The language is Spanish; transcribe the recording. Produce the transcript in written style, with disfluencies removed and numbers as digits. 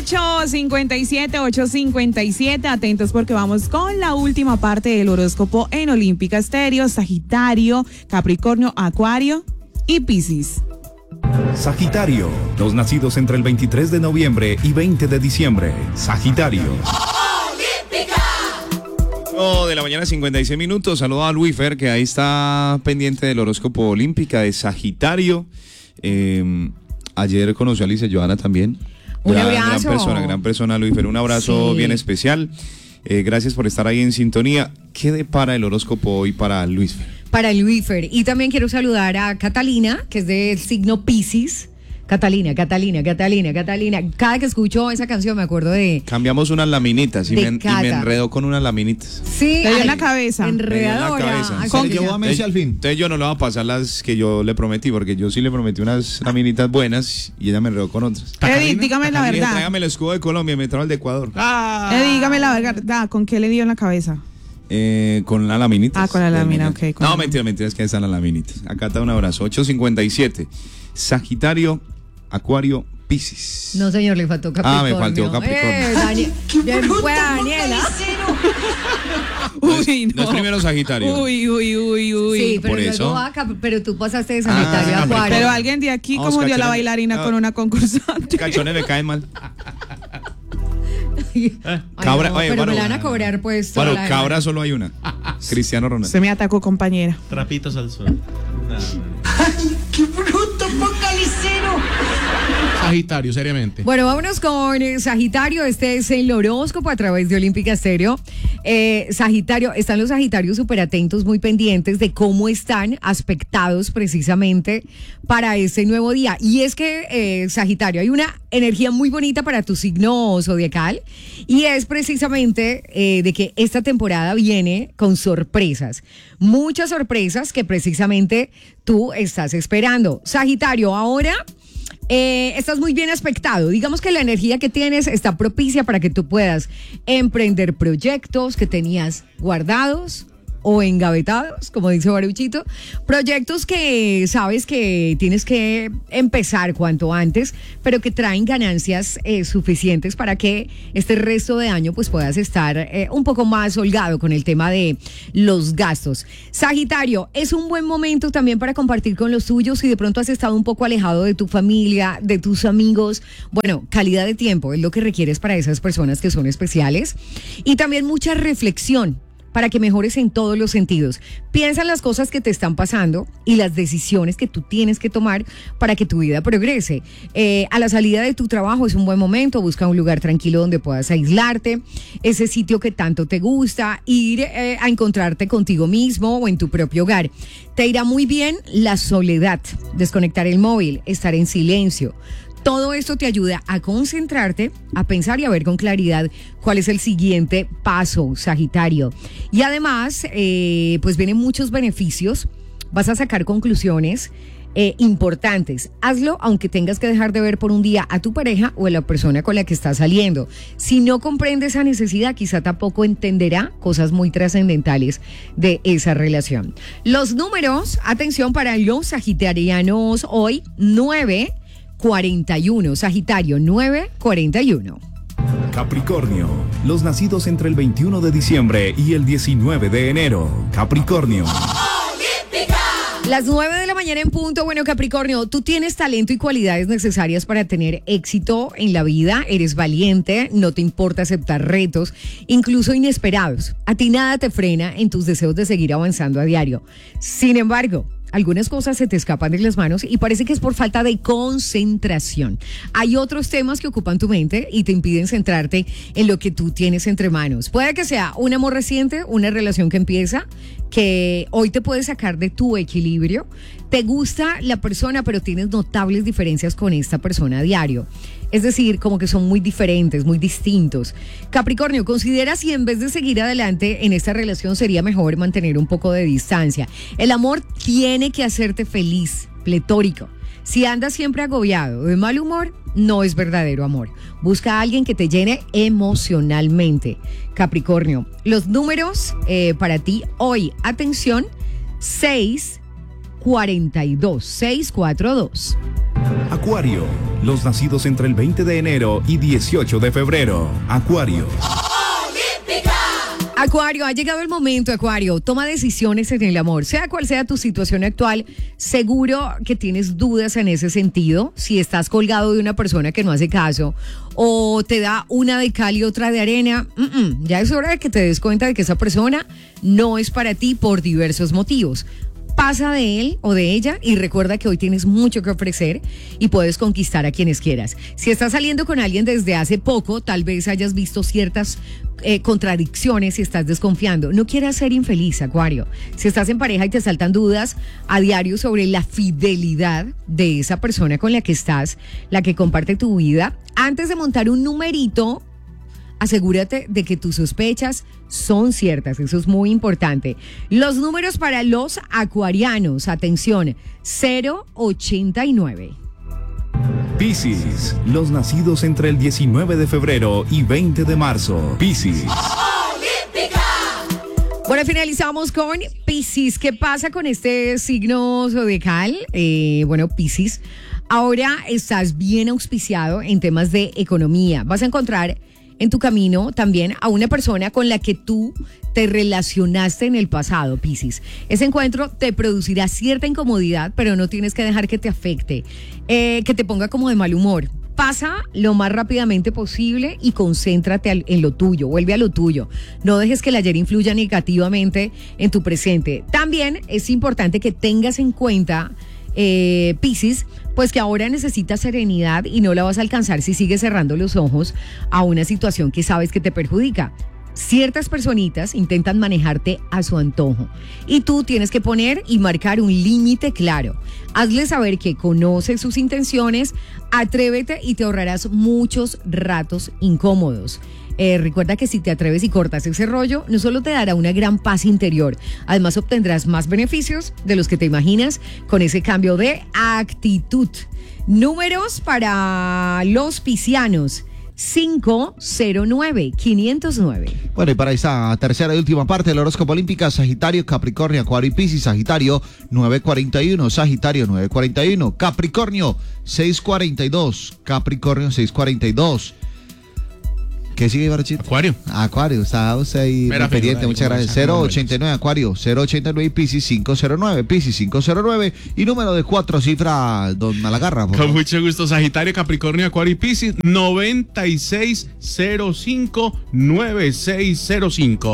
8:57. Atentos porque vamos con la última parte del horóscopo en Olímpica Estéreo. Sagitario, Capricornio, Acuario y Piscis. Sagitario, los nacidos entre el 23 de noviembre y 20 de diciembre. Sagitario. De la mañana, 56 minutos. Saludo a Luifer, que ahí está pendiente del horóscopo Olímpica de Sagitario. Ayer conoció a Alicia Johanna también. Un abrazo. Gran persona, Luifer. Un abrazo bien especial. Gracias por estar ahí en sintonía. ¿Qué depara el horóscopo hoy para Luifer? Para Luifer. Y también quiero saludar a Catalina, que es del signo Piscis. Catalina. Cada que escucho esa canción me acuerdo de... Cambiamos unas laminitas y me enredó con unas laminitas. Sí. Te dio en la cabeza. Enredadora. Se llevó a Messi al fin. Entonces yo no le voy a pasar las que yo le prometí, porque yo sí le prometí unas laminitas buenas y ella me enredó con otras. Eddie, dígame la verdad. Tráigame el escudo de Colombia y me trajo el de Ecuador. Eddie, dígame la verdad. ¿Con qué le dio en la cabeza? Con la laminita. Con la lámina, ok. No, mentira, es que están las laminitas. Acá está un abrazo. 8:57. Sagitario, Acuario, Piscis. No, señor, le faltó Capricornio. Me faltó Capricornio. Bien fue Daniela. Uy, no. No es primero Sagitario. Uy. Sí, pero por eso. pero tú pasaste de Sagitario a Acuario. Pero alguien de aquí confundió a la bailarina con una concursante. Cachones me caen mal. Cabra, no, pero me la van a cobrar pues. Bueno, cabra solo hay una. Cristiano Ronaldo. Se me atacó, compañera. Trapitos al sol. ¡Ay, qué bruto, focalicero! Sagitario, seriamente. Bueno, vámonos con Sagitario. Este es el horóscopo a través de Olímpica Estéreo. Sagitario, están los Sagitarios súper atentos, muy pendientes de cómo están aspectados precisamente para este nuevo día. Y es que, Sagitario, hay una energía muy bonita para tu signo zodiacal y es precisamente de que esta temporada viene con sorpresas. Muchas sorpresas que precisamente tú estás esperando. Sagitario, ahora... estás muy bien aspectado. Digamos que la energía que tienes está propicia para que tú puedas emprender proyectos que tenías guardados o engavetados, como dice Baruchito, proyectos que sabes que tienes que empezar cuanto antes, pero que traen ganancias suficientes para que este resto de año pues puedas estar un poco más holgado con el tema de los gastos. Sagitario, es un buen momento también para compartir con los tuyos si de pronto has estado un poco alejado de tu familia, de tus amigos. Bueno, calidad de tiempo es lo que requieres para esas personas que son especiales y también mucha reflexión para que mejores en todos los sentidos. Piensa en las cosas que te están pasando y las decisiones que tú tienes que tomar para que tu vida progrese. A la salida de tu trabajo es un buen momento, busca un lugar tranquilo donde puedas aislarte, ese sitio que tanto te gusta, ir a encontrarte contigo mismo o en tu propio hogar. Te irá muy bien la soledad, desconectar el móvil, estar en silencio. Todo esto te ayuda a concentrarte, a pensar y a ver con claridad cuál es el siguiente paso, Sagitario. Y además, pues vienen muchos beneficios, vas a sacar conclusiones importantes. Hazlo aunque tengas que dejar de ver por un día a tu pareja o a la persona con la que estás saliendo. Si no comprende esa necesidad, quizá tampoco entenderá cosas muy trascendentales de esa relación. Los números, atención para los sagitarianos hoy, 9:41, Sagitario, 9:41. Capricornio, los nacidos entre el 21 de diciembre y el 19 de enero. Capricornio. Las 9 de la mañana en punto. Bueno, Capricornio, tú tienes talento y cualidades necesarias para tener éxito en la vida. Eres valiente, no te importa aceptar retos, incluso inesperados. A ti nada te frena en tus deseos de seguir avanzando a diario. Sin embargo, algunas cosas se te escapan de las manos y parece que es por falta de concentración. Hay otros temas que ocupan tu mente y te impiden centrarte en lo que tú tienes entre manos. Puede que sea un amor reciente, una relación que empieza, que hoy te puede sacar de tu equilibrio. Te gusta la persona, pero tienes notables diferencias con esta persona a diario. Es decir, como que son muy diferentes, muy distintos. Capricornio, considera si en vez de seguir adelante en esta relación sería mejor mantener un poco de distancia. El amor tiene que hacerte feliz, pletórico. Si andas siempre agobiado, de mal humor, no es verdadero amor. Busca a alguien que te llene emocionalmente. Capricornio, los números para ti hoy, atención, 642. Acuario, los nacidos entre el 20 de enero y 18 de febrero. Acuario. Acuario, ha llegado el momento, Acuario. Toma decisiones en el amor. Sea cual sea tu situación actual, seguro que tienes dudas en ese sentido. Si estás colgado de una persona que no hace caso o te da una de cal y otra de arena, ya es hora de que te des cuenta de que esa persona no es para ti por diversos motivos. Pasa de él o de ella y recuerda que hoy tienes mucho que ofrecer y puedes conquistar a quienes quieras. Si estás saliendo con alguien desde hace poco, tal vez hayas visto ciertas contradicciones y estás desconfiando. No quieras ser infeliz, Acuario. Si estás en pareja y te saltan dudas a diario sobre la fidelidad de esa persona con la que estás, la que comparte tu vida, antes de montar un numerito, asegúrate de que tus sospechas son ciertas, eso es muy importante. Los números para los acuarianos, atención, 089. Piscis, los nacidos entre el 19 de febrero y 20 de marzo. Piscis. Bueno, finalizamos con Piscis. ¿Qué pasa con este signo zodiacal? Bueno, Piscis, ahora estás bien auspiciado en temas de economía. Vas a encontrar en tu camino también a una persona con la que tú te relacionaste en el pasado, Piscis. Ese encuentro te producirá cierta incomodidad, pero no tienes que dejar que te afecte, que te ponga como de mal humor. Pasa lo más rápidamente posible y concéntrate en lo tuyo, vuelve a lo tuyo. No dejes que el ayer influya negativamente en tu presente. También es importante que tengas en cuenta, Piscis, pues que ahora necesitas serenidad y no la vas a alcanzar si sigues cerrando los ojos a una situación que sabes que te perjudica. Ciertas personitas intentan manejarte a su antojo y tú tienes que poner y marcar un límite claro. Hazle saber que conoces sus intenciones, atrévete y te ahorrarás muchos ratos incómodos. Recuerda que si te atreves y cortas ese rollo, no solo te dará una gran paz interior, además obtendrás más beneficios de los que te imaginas con ese cambio de actitud. Números para los piscianos. 509, 509. Bueno, y para esta tercera y última parte del horóscopo olímpica, Sagitario, Capricornio, Acuario y Piscis. Sagitario 941, Sagitario 941, Capricornio 642, Capricornio 642. ¿Qué sigue, Barachito? Acuario. Está usted ahí muy pendiente, muchas gracias. 089 Acuario, 089 y Piscis 509, Piscis 509 y número de 4 cifras, don Malagarra. Con mucho gusto, Sagitario, Capricornio, Acuario y Piscis, 9605 9605.